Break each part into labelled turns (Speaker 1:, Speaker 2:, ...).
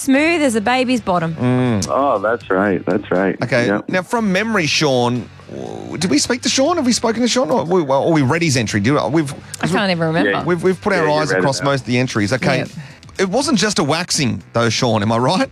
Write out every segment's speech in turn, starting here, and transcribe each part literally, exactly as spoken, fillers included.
Speaker 1: smooth as a baby's bottom.
Speaker 2: Mm.
Speaker 3: Oh, that's right. That's right.
Speaker 2: Okay.
Speaker 3: Yep.
Speaker 2: Now, from memory, Sean, did we speak to Sean? Have we spoken to Sean? Or we, or we read his entry? Do we've?
Speaker 1: I can't even remember.
Speaker 3: Yeah,
Speaker 2: We've we've put our
Speaker 3: Yeah, you
Speaker 2: eyes
Speaker 3: read it
Speaker 2: across
Speaker 3: now.
Speaker 2: most of the entries. Okay.
Speaker 1: Yep.
Speaker 2: It wasn't just a waxing though, Sean. Am I right?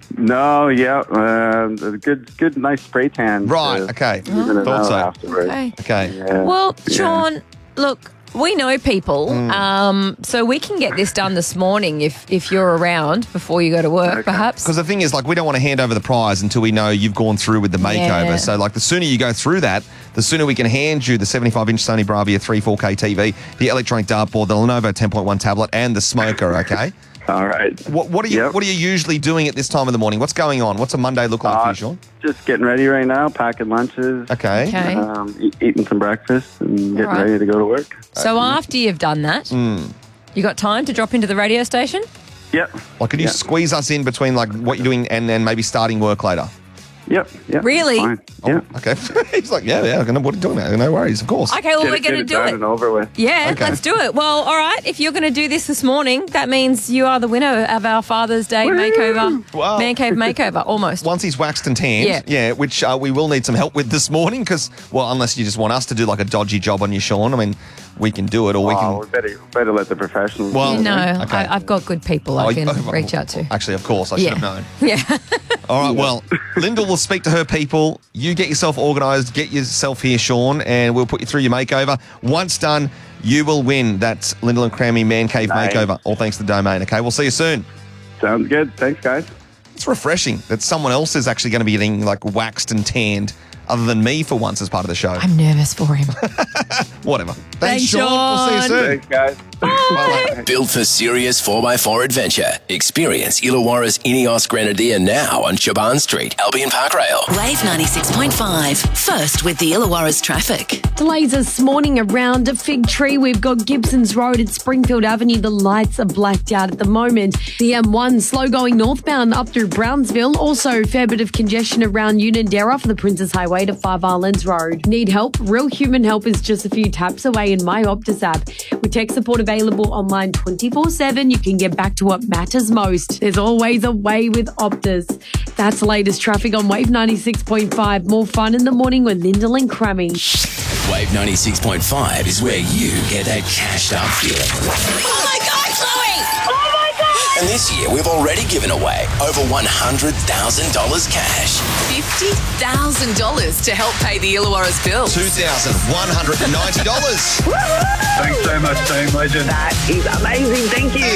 Speaker 3: No, yeah. Uh, a good, good, nice spray tan.
Speaker 2: Right.
Speaker 3: uh,
Speaker 2: Okay.
Speaker 3: even it
Speaker 2: Thought
Speaker 3: out
Speaker 2: so.
Speaker 3: Afterwards.
Speaker 1: Okay.
Speaker 2: Okay.
Speaker 3: Yeah.
Speaker 1: Well,
Speaker 3: Yeah.
Speaker 1: Sean, look, we know people,
Speaker 2: Mm.
Speaker 1: um, so we can get this done this morning if, if you're around before you go to work,
Speaker 3: Okay.
Speaker 1: perhaps.
Speaker 2: Because the thing is, like, we don't want to hand over the prize until we know you've gone through with the makeover.
Speaker 1: Yeah.
Speaker 2: So, like, the sooner you go through that, the sooner we can hand you the seventy-five inch Sony Bravia three four K T V, the electronic dartboard, the Lenovo ten point one tablet, and the smoker. Okay.
Speaker 3: All right.
Speaker 2: What, what are you
Speaker 3: Yep.
Speaker 2: What are you usually doing at this time of the morning? What's going on? What's a Monday look like for
Speaker 3: Uh,
Speaker 2: you, Sean?
Speaker 3: just getting ready right now, packing lunches.
Speaker 2: Okay.
Speaker 1: Okay.
Speaker 3: Um, e- eating some breakfast and getting
Speaker 1: All right.
Speaker 3: ready to go to work.
Speaker 1: So after you've done that,
Speaker 2: Mm.
Speaker 1: you got time to drop into the radio station?
Speaker 3: Yep.
Speaker 2: Like, could you
Speaker 3: Yeah.
Speaker 2: squeeze us in between, like, what you're doing and then maybe starting work later?
Speaker 3: Yep. Yep.
Speaker 1: Really?
Speaker 3: Fine. Yeah.
Speaker 2: Okay. He's like, yeah, yeah, I know what are you doing, man? No worries, of course.
Speaker 1: Okay, well,
Speaker 3: Get
Speaker 1: we're
Speaker 3: it-
Speaker 1: going to
Speaker 3: get
Speaker 1: do
Speaker 3: done
Speaker 1: it.
Speaker 3: and over with.
Speaker 1: Yeah,
Speaker 2: Okay.
Speaker 1: let's do it. Well, all right, if you're going to do this this morning, that means you are the winner of our Father's Day makeover,
Speaker 2: Wow.
Speaker 1: Man Cave makeover, almost.
Speaker 2: Once he's waxed and tanned,
Speaker 1: Yeah.
Speaker 2: yeah, which uh, we will need some help with this morning because, well, unless you just want us to do like a dodgy job on you, Sean, I mean, we can do it or we
Speaker 3: Oh,
Speaker 2: can...
Speaker 3: we better, better let the professionals.
Speaker 2: Well,
Speaker 3: do it.
Speaker 1: No,
Speaker 2: Okay.
Speaker 1: I, I've got good people I
Speaker 2: Oh,
Speaker 1: can
Speaker 2: oh,
Speaker 1: reach out to.
Speaker 2: Actually, of course, I should
Speaker 1: Yeah.
Speaker 2: have known.
Speaker 1: Yeah.
Speaker 2: All right, well, Linda will speak to her people. You get yourself organised, get yourself here, Sean, and we'll put you through your makeover. Once done, you will win that Lyndall and Crammy Man Cave
Speaker 3: Nice.
Speaker 2: makeover, all thanks to Domain, okay? We'll see you soon.
Speaker 3: Sounds good. Thanks, guys.
Speaker 2: It's refreshing that someone else is actually going to be getting, like, waxed and tanned other than me for once as part of the show.
Speaker 1: I'm nervous for him.
Speaker 2: Whatever.
Speaker 1: Thanks,
Speaker 2: Sean. We'll see you
Speaker 1: Sean.
Speaker 2: soon.
Speaker 3: Thanks, guys.
Speaker 2: Bye.
Speaker 4: Built for serious four by four adventure. Experience Illawarra's Ineos Grenadier now on Shaban Street, Albion Park Rail.
Speaker 5: Wave ninety-six point five. First with the Illawarra's traffic.
Speaker 6: Delays this morning around a Fig Tree. We've got Gibson's Road at Springfield Avenue. The lights are blacked out at the moment. The M one slow going northbound up through Brownsville. Also, a fair bit of congestion around Unanderra for the Princess Highway to Five Islands Road. Need help? Real Human Help is just a few taps away in My Optus app. With tech support available online twenty-four seven, you can get back to what matters most. There's always a way with Optus. That's the latest traffic on Wave ninety-six point five. More fun in the morning with Lyndall and Crammy.
Speaker 4: Wave ninety-six point five is where you get that cashed up feeling.
Speaker 5: Oh my God, Chloe! Oh my God!
Speaker 4: And this year, we've already given away over one hundred thousand dollars cash.
Speaker 5: fifty thousand dollars to help pay the Illawarra's bill.
Speaker 2: two thousand one hundred ninety dollars.
Speaker 3: Thanks so much, Team Legend.
Speaker 7: That is amazing. Thank you.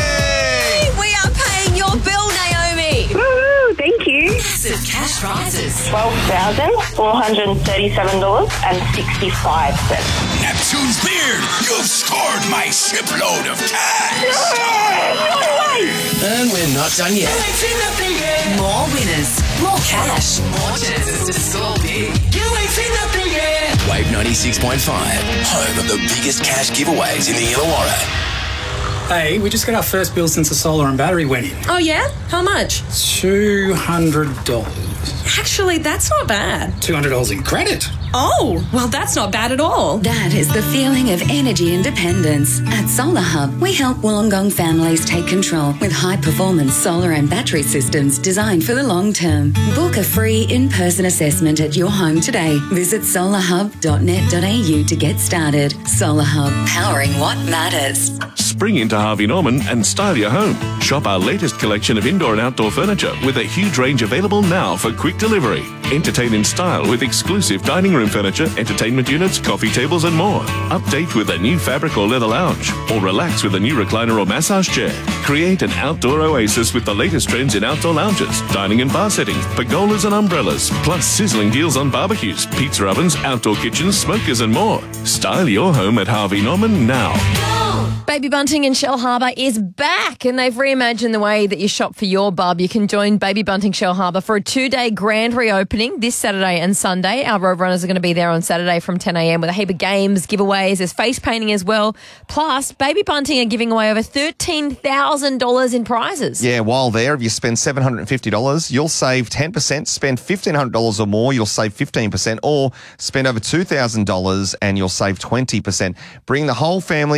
Speaker 5: We are paying your bill, Naomi.
Speaker 7: Woo, thank you.
Speaker 5: Massive cash prizes.
Speaker 7: twelve thousand four hundred thirty-seven dollars and sixty-five cents.
Speaker 4: Neptune's beard, you've scored my shipload of cash. And we're not done yet.
Speaker 5: More winners, more cash, more chances to score big.
Speaker 4: Wave ninety-six point five, home of the biggest cash giveaways in the Illawarra.
Speaker 8: Hey, we just got our first bill since the solar and battery went in.
Speaker 9: Oh, yeah? How much?
Speaker 8: two hundred dollars.
Speaker 9: Actually, that's not bad.
Speaker 8: two hundred dollars in credit.
Speaker 9: Oh, well, that's not bad at all.
Speaker 5: That is the feeling of energy independence. At Solar Hub, we help Wollongong families take control with high-performance solar and battery systems designed for the long term. Book a free in-person assessment at your home today. Visit solar hub dot net dot a u to get started. Solar Hub, powering what matters.
Speaker 10: Spring into Harvey Norman and style your home. Shop our latest collection of indoor and outdoor furniture with a huge range available now for quick delivery. Entertain in style with exclusive dining room furniture, entertainment units, coffee tables and more. Update with a new fabric or leather lounge, or relax with a new recliner or massage chair. Create an outdoor oasis with the latest trends in outdoor lounges, dining and bar settings, pergolas and umbrellas, plus sizzling deals on barbecues, pizza ovens, outdoor kitchens, smokers and more. Style your home at Harvey Norman now.
Speaker 1: Baby Bunting in Shell Harbour is back and they've reimagined the way that you shop for your bub. You can join Baby Bunting Shell Harbour for a two-day grand reopening this Saturday and Sunday. Our Road Runners are going to be there on Saturday from ten a m with a heap of games, giveaways, there's face painting as well. Plus, Baby Bunting are giving away over thirteen thousand dollars in prizes.
Speaker 2: Yeah, while there, if you spend seven hundred fifty dollars, you'll save ten percent. Spend fifteen hundred dollars or more, you'll save fifteen percent. Or spend over two thousand dollars and you'll save twenty percent. Bring the whole family and enjoy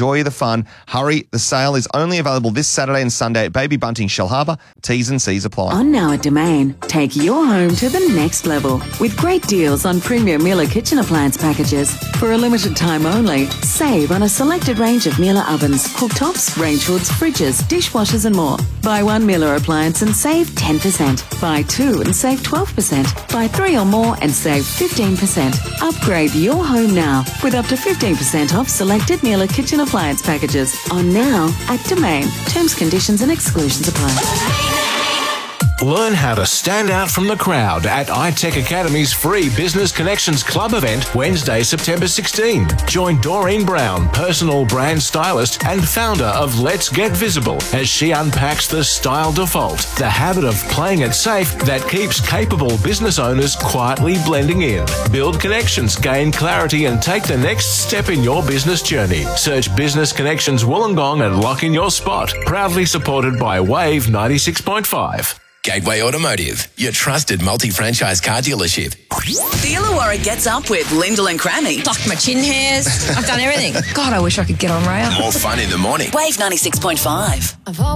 Speaker 2: enjoy the fun. Hurry, the sale is only available this Saturday and Sunday at Baby Bunting Shell Harbour. T's and C's apply.
Speaker 11: On now at Domain, take your home to the next level with great deals on premium Miele kitchen appliance packages. For a limited time only, save on a selected range of Miele ovens, cooktops, range hoods, fridges, dishwashers and more. Buy one Miele appliance and save ten percent. Buy two and save twelve percent. Buy three or more and save fifteen percent. Upgrade your home now with up to fifteen percent off selected Miele kitchen appliance packages. On now at Domain. Terms, conditions and exclusions apply.
Speaker 12: Learn how to stand out from the crowd at iTech Academy's free Business Connections Club event Wednesday, September sixteenth. Join Doreen Brown, personal brand stylist and founder of Let's Get Visible, as she unpacks the style default, the habit of playing it safe that keeps capable business owners quietly blending in. Build connections, gain clarity and take the next step in your business journey. Search Business Connections Wollongong and lock in your spot. Proudly supported by Wave ninety-six point five.
Speaker 4: Gateway Automotive, your trusted multi-franchise car dealership.
Speaker 13: The Illawarra gets up with Lyndall and Crammy.
Speaker 1: Plucked my chin hairs. I've done everything. God, I wish I could get on rail.
Speaker 4: More fun in the morning.
Speaker 13: Wave ninety-six point five.